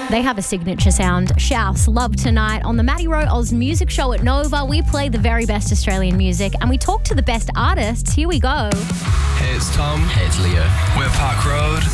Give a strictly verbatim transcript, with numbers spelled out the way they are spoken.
They have a signature sound. Shouse, Love Tonight. On the Matty Rowe Oz Music Show at Nova, we play the very best Australian music and we talk to the best artists. Here we go. Hey, it's Tom. Hey, it's Leo. We're Park Road.